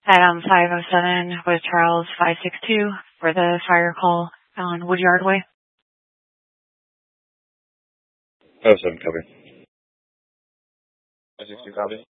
Adam 507 with Charles 562 for the fire call on Woodyard Way. 07, copy. 562, copy.